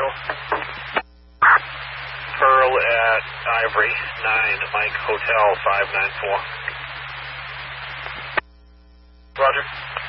Pearl at Ivory, 9, Mike Hotel 594. Roger.